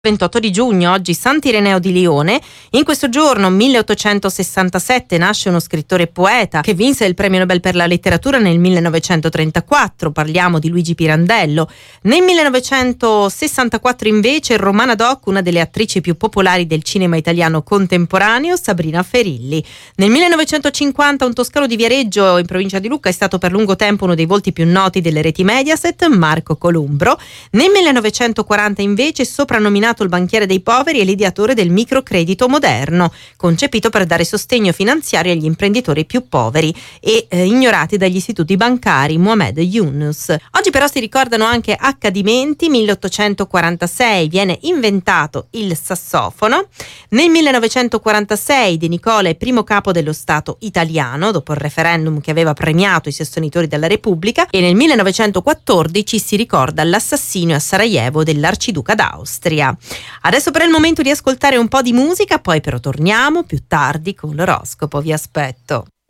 28 di giugno, oggi Sant'Ireneo di Lione. In questo giorno, 1867, nasce uno scrittore e poeta che vinse il premio Nobel per la letteratura nel 1934, parliamo di Luigi Pirandello. Nel 1964 invece Romana Doc, una delle attrici più popolari del cinema italiano contemporaneo, Sabrina Ferilli. Nel 1950 un toscano di Viareggio, in provincia di Lucca, è stato per lungo tempo uno dei volti più noti delle reti Mediaset, Marco Columbro. Nel 1940 invece, soprannominato il banchiere dei poveri, e l'ideatore del microcredito moderno, concepito per dare sostegno finanziario agli imprenditori più poveri e ignorati dagli istituti bancari, Mohamed Yunus. Oggi però si ricordano anche accadimenti. 1846 viene inventato il sassofono. Nel 1946 De Nicola è primo capo dello Stato italiano, dopo il referendum che aveva premiato i sostenitori della Repubblica, e nel 1914 si ricorda l'assassinio a Sarajevo dell'Arciduca d'Austria. Adesso però è il momento di ascoltare un po' di musica, poi però torniamo più tardi con l'oroscopo. Vi aspetto.